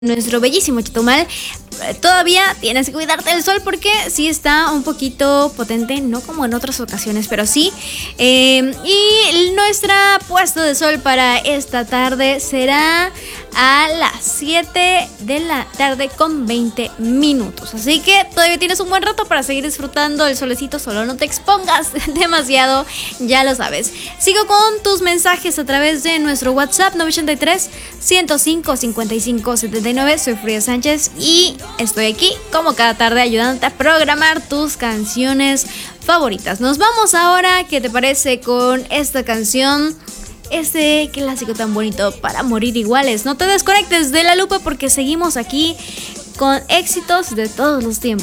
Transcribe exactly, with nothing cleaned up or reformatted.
nuestro bellísimo Chetumal, todavía tienes que cuidarte del sol porque sí está un poquito potente, no como en otras ocasiones, pero sí. Eh, y nuestra puesta de sol para esta tarde será a las siete de la tarde con veinte minutos. Así que todavía tienes un buen rato para seguir disfrutando del solecito, solo no te expongas demasiado, ya lo sabes. Sigo con tus mensajes a través de nuestro WhatsApp nueve ocho tres, ciento cinco, cincuenta y cinco, setenta y nueve. Soy Frida Sánchez y estoy aquí como cada tarde ayudándote a programar tus canciones favoritas. Nos vamos ahora, ¿qué te parece con esta canción? Este clásico tan bonito, Para morir iguales. No te desconectes de la lupa porque seguimos aquí con éxitos de todos los tiempos.